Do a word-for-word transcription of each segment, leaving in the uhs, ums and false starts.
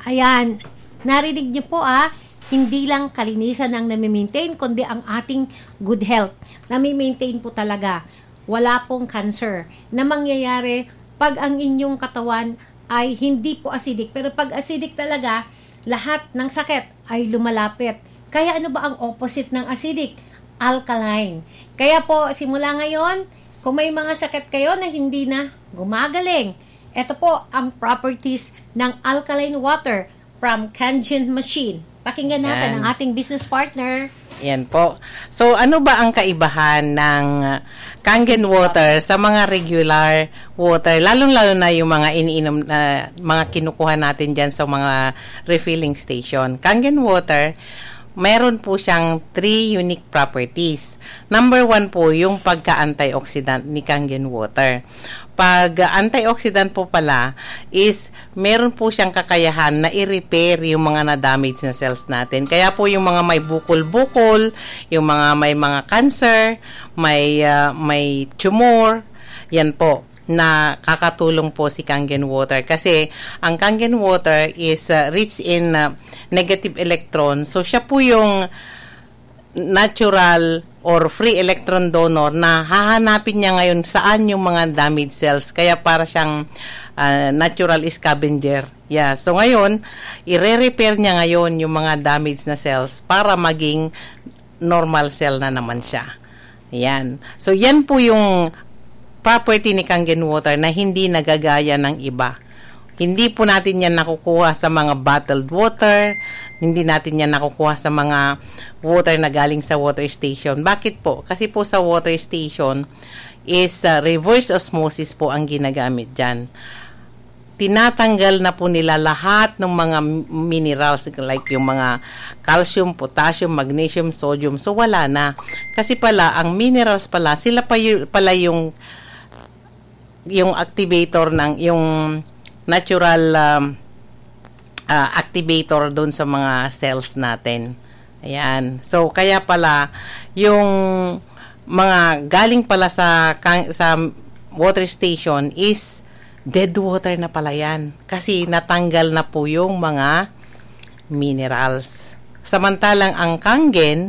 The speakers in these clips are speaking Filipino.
Ayan, narinig niyo po ah, hindi lang kalinisan ang nami-maintain, kundi ang ating good health. Nami-maintain po talaga. Wala pong cancer na mangyayari pag ang inyong katawan ay hindi po acidic. Pero pag acidic talaga, lahat ng sakit ay lumalapit. Kaya ano ba ang opposite ng acidic? Alkaline. Kaya po, simula ngayon, kung may mga sakit kayo na hindi na gumagaling, ito po ang properties ng alkaline water from Kangen Machine. Pakinggan natin Yan. ang ating business partner. Yan po. So, ano ba ang kaibahan ng uh, Kangen water sa mga regular water? Lalong-lalo na yung mga iniinom, uh, mga kinukuha natin dyan sa mga refilling station. Kangen water, mayroon po siyang three unique properties. Number one po, yung pagka-antioxidant ni Kangen water. Pag uh, antioxidant po pala is meron po siyang kakayahan na i-repair yung mga na-damage na cells natin. Kaya po yung mga may bukol-bukol, yung mga may mga cancer, may uh, may tumor, yan po na kakatulong po si Kangen water kasi ang Kangen water is uh, rich in uh, negative electron. So siya po yung natural or free electron donor na hahanapin niya ngayon saan yung mga damaged cells. Kaya para siyang uh, natural scavenger. Yeah. So ngayon, i-repair niya ngayon yung mga damaged na cells para maging normal cell na naman siya. Yan. So yan po yung property ni Kangen water na hindi nagagaya ng iba. Hindi po natin yan nakukuha sa mga bottled water, hindi natin yan nakukuha sa mga water na galing sa water station. Bakit po? Kasi po sa water station is uh, reverse osmosis po ang ginagamit dyan. Tinatanggal na po nila lahat ng mga minerals like yung mga calcium, potassium, magnesium, sodium. So wala na. Kasi pala, ang minerals pala, sila pa y- pala yung yung activator ng yung natural um, uh, activator doon sa mga cells natin. Ayan. So, kaya pala, yung mga galing pala sa, sa water station is dead water na pala yan. Kasi natanggal na po yung mga minerals. Samantalang ang Kangen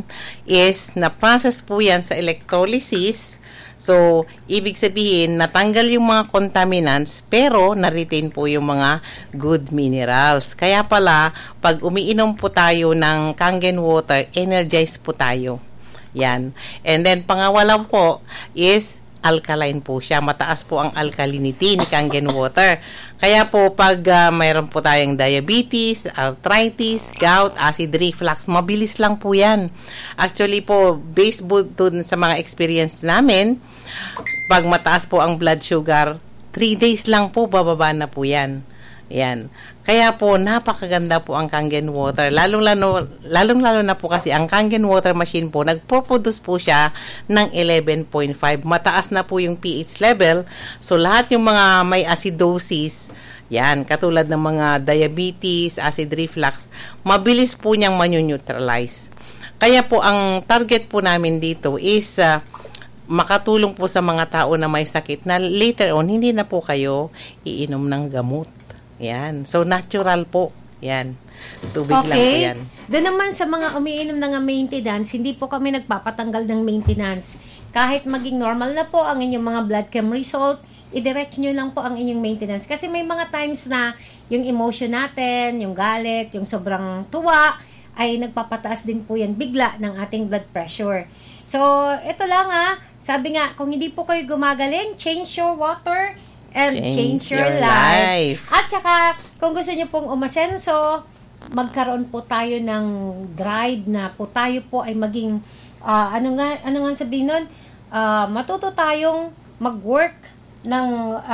is na-process po yan sa electrolysis. So, ibig sabihin, natanggal yung mga contaminants, pero na-retain po yung mga good minerals. Kaya pala, pag umiinom po tayo ng Kangen water, energized po tayo. Yan. And then, pangawala po is alkaline po siya. Mataas po ang alkalinity ni Kangen water. Kaya po, pag uh, mayroon po tayong diabetes, arthritis, gout, acid reflux, mabilis lang po yan. Actually po, based po dun sa mga experience namin, pag mataas po ang blood sugar, three days lang po, bababa na po yan. Yan. Kaya po, napakaganda po ang Kangen water. Lalong-lalo, lalong-lalo na po kasi ang Kangen water machine po, nagpo-produce po siya ng eleven point five. Mataas na po yung pH level. So, lahat yung mga may acidosis, yan, katulad ng mga diabetes, acid reflux, mabilis po niyang maneutralize. Kaya po, ang target po namin dito is uh, makatulong po sa mga tao na may sakit na later on, hindi na po kayo iinom ng gamot. Yan. So, natural po. Yan. Tubig okay. lang po yan. Doon naman sa mga umiinom ng maintenance, hindi po kami nagpapatanggal ng maintenance. Kahit maging normal na po ang inyong mga blood chem result, i-direct nyo lang po ang inyong maintenance. Kasi may mga times na yung emotion natin, yung galit, yung sobrang tuwa, ay nagpapataas din po yan bigla ng ating blood pressure. So, ito lang ha. Sabi nga, kung hindi po kayo gumagaling, change your water and change, change your, your life. life. At saka, kung gusto nyo pong umasenso, magkaroon po tayo ng drive na po tayo po ay maging, uh, ano nga, ano nga sabihin nun, uh, matuto tayong mag-work ng,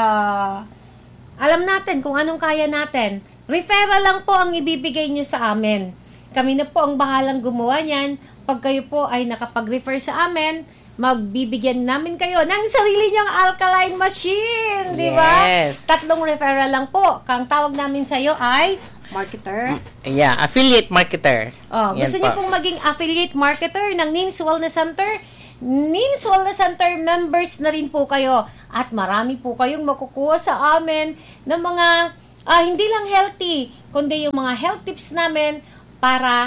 uh, alam natin kung anong kaya natin. Referral lang po ang ibibigay nyo sa amin. Kami na po ang bahalang gumawa niyan. Pag kayo po ay nakapag-refer sa amin, magbibigyan namin kayo ng sarili niyang alkaline machine, di ba? Yes. Tatlong referral lang po. Kang tawag namin sa iyo ay marketer. Yeah, affiliate marketer. Oh, gusto niyo pong maging affiliate marketer ng N I M S Wellness Center? N I M S Wellness Center members na rin po kayo at marami po kayong makukuha sa amin ng mga uh, hindi lang healthy, kundi yung mga health tips namin para,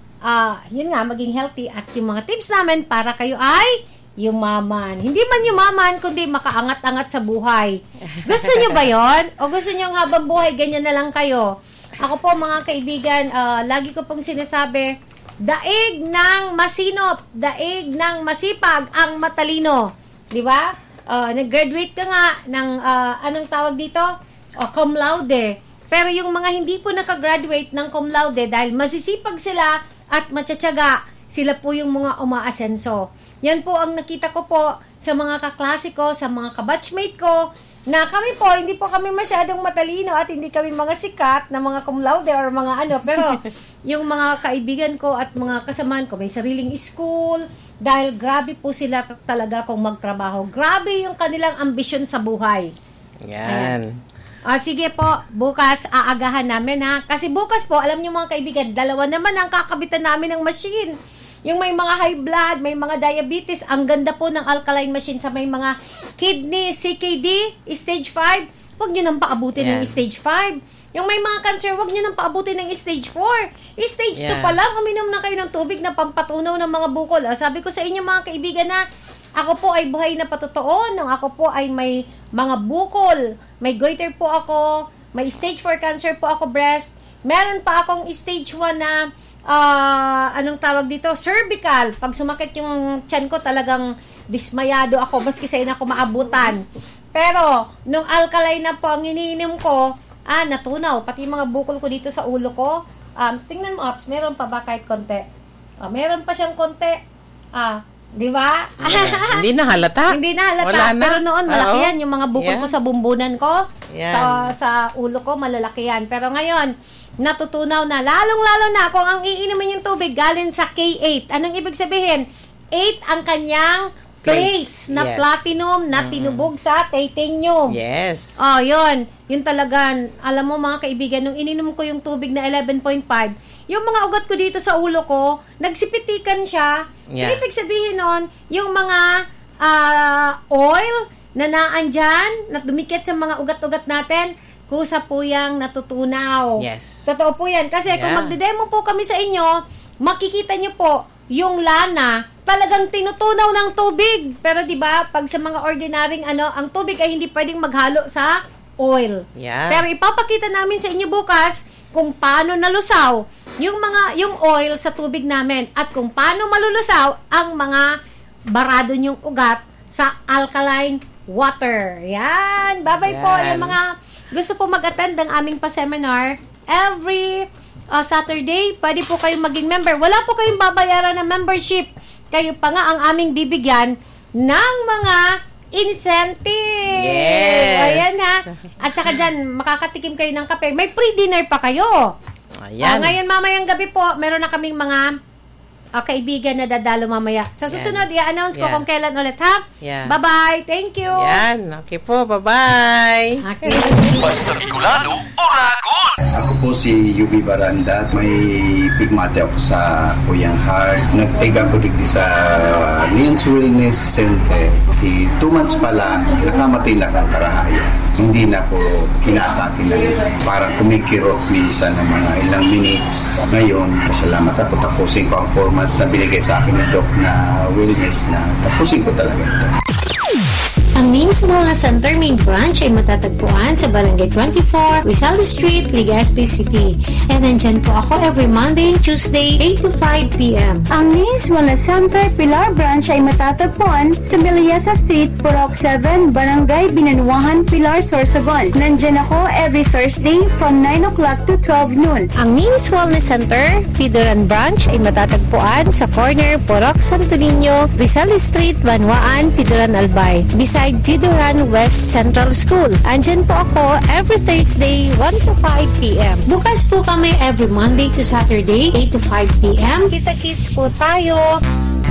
uh, yun nga, maging healthy at yung mga tips namin para kayo ay yumaman. Hindi man yumaman, kundi makaangat-angat sa buhay. Gusto nyo ba yon? O gusto nyo habang buhay, ganyan na lang kayo? Ako po, mga kaibigan, uh, lagi ko pong sinasabi, daig ng masinop, daig ng masipag ang matalino. Di ba? Uh, nag-graduate ka nga ng, uh, anong tawag dito? Uh, cum laude. Pero yung mga hindi po nakagraduate ng cum laude, dahil masisipag sila at matsatsaga, sila po yung mga umaasenso. Yan po ang nakita ko po sa mga kaklase ko, sa mga kabatchmate ko, na kami po, hindi po kami masyadong matalino at hindi kami mga sikat na mga cum laude or mga ano, pero yung mga kaibigan ko at mga kasamaan ko, may sariling school, dahil grabe po sila talaga kung magtrabaho. Grabe yung kanilang ambisyon sa buhay. Yan. Ah, sige po, bukas aagahan namin ha. Kasi bukas po, alam niyo mga kaibigan, dalawa naman ang kakabitan namin ng machine. Yung may mga high blood, may mga diabetes, ang ganda po ng alkaline machine sa may mga kidney, C K D, stage five, huwag nyo nang paabutin yeah. ng stage five. Yung may mga cancer, huwag nyo nang paabutin ng stage four. Stage yeah. two pa lang, uminom na kayo ng tubig na pampatunaw ng mga bukol. Ah, sabi ko sa inyo mga kaibigan na, ako po ay buhay na patotoo, nang ako po ay may mga bukol, may goiter po ako, may stage four cancer po ako, breast, meron pa akong stage one na Uh, anong tawag dito? Cervical. Pag sumakit yung tiyan ko, talagang dismayado ako, maski sa ina ko maabutan. Pero, nung alkaline na po ang iniinom ko, ah, natunaw. Pati mga bukol ko dito sa ulo ko. Um, tingnan mo, Ops, meron pa ba kahit konti? Ah, meron pa siyang konti. Ah, di ba? Yeah. Hindi na halata. Hindi na halata. Wala na. Pero noon, malaki yan. Yung mga bukol yeah. ko sa bumbunan ko, yeah. sa, sa ulo ko, malalaki yan. Pero ngayon, natutunaw na. Lalong-lalo na kung ang iinumin yung tubig galing sa K eight. Anong ibig sabihin? eight ang kanyang place na yes. platinum na tinubog sa titanium. Yes. Oh, yun. Yun talaga. Alam mo mga kaibigan, nung ininom ko yung tubig na eleven point five, yung mga ugat ko dito sa ulo ko, nagsipitikan siya. Yeah. So, ibig sabihin nun, yung mga uh, oil na naandyan, na dumikit sa mga ugat-ugat natin, kusa po yung natutunaw. Yes. Totoo po yan. Kasi yeah. kung magde-demo po kami sa inyo, makikita nyo po yung lana, talagang tinutunaw ng tubig. Pero di ba pag sa mga ordinaryong ano, ang tubig ay hindi pwedeng maghalo sa oil. Yeah. Pero ipapakita namin sa inyo bukas kung paano nalusaw yung mga yung oil sa tubig namin at kung paano malulusaw ang mga barado nyong ugat sa alkaline water. Yan. Bye-bye Yan. po yung mga gusto po mag-attend ng aming pa-seminar every uh, Saturday. Pwede po kayong maging member. Wala po kayong babayaran ng membership. Kayo pa nga ang aming bibigyan ng mga incentive. Yes. Ayan ha. At saka dyan, makakatikim kayo ng kape. May free dinner pa kayo. Ayan. Uh, ngayon mamayang gabi po, meron na kaming mga uh, kaibigan na dadalo mamaya. Sa susunod, yeah. i-announce ko yeah. kung kailan ulit ha. Yeah. Bye-bye. Thank you. Yan. Okay po. Bye-bye. Okay. Basta Bicolano, Oragon! Ako po si Yubi Baranda at may pigmate ako sa Kuyang Heart. Nagtiga ko dito sa Lions Wellness Center. Di two months pa lang, nakamatay lang ang karahaya. Hindi na po kinatake na parang kumikirot minsan ng mga ilang minutes. Ngayon, salamat ako. Tapusin ko ang four months na binigay sa akin ng doc na wellness na tapusin ko talaga ito. Ang Names Wellness Center main branch ay matatagpuan sa Barangay twenty-four, Rizal Street, Legazpi City. And nandyan po ako every Monday and Tuesday, eight to five p.m. Ang Names Wellness Center Pilar branch ay matatagpuan sa Miliasa Street, Purok seven, Barangay Binanuahan, Pilar, Sorsogon. Nandyan ako every Thursday from nine o'clock to twelve noon. Ang Names Wellness Center Fidoran branch ay matatagpuan sa corner Purok Santo Niño, Rizal Street, Banwaan, Fidoran, Albay. Beside Fidoran West Central School. Andyan po ako every Thursday, one to five p.m. Bukas po kami every Monday to Saturday, eight to five p.m. Kita-kits po tayo.